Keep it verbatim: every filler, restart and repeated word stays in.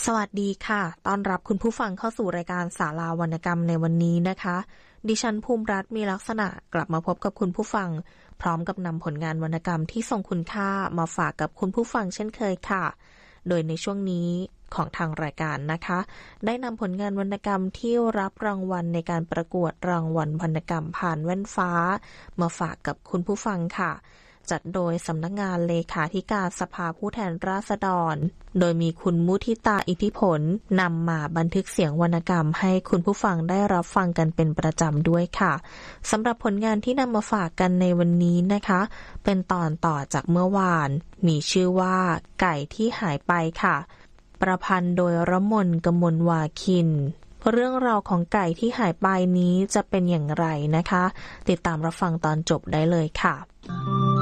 วัสดีค่ะต้อนรับคุณผู้ฟังเข้าสู่รายการศาลาวรรณกรรมในวันนี้นะคะดิฉันภูมิรัตน์มีลักษณะกลับมาพบกับคุณผู้ฟังพร้อมกับนำผลงานวรรณกรรมที่ทรงคุณค่ามาฝากกับคุณผู้ฟังเช่นเคยค่ะโดยในช่วงนี้ของทางรายการนะคะได้นำผลงานวรรณกรรมที่รับรางวัลในการประกวดรางวัลวรรณกรรมผ่านแว่นฟ้ามาฝากกับคุณผู้ฟังค่ะจัดโดยสำนักงานเลขาธิการสภาผู้แทนราษฎรโดยมีคุณมุทิตาอิทธิผลนำมาบันทึกเสียงวรรณกรรมให้คุณผู้ฟังได้รับฟังกันเป็นประจำด้วยค่ะสำหรับผลงานที่นำมาฝากกันในวันนี้นะคะเป็นตอนต่อจากเมื่อวานมีชื่อว่าไก่ที่หายไปค่ะประพันธ์โดยรมน กมลวาคินเรื่องราวของไก่ที่หายไปนี้จะเป็นอย่างไรนะคะติดตามรับฟังตอนจบได้เลยค่ะ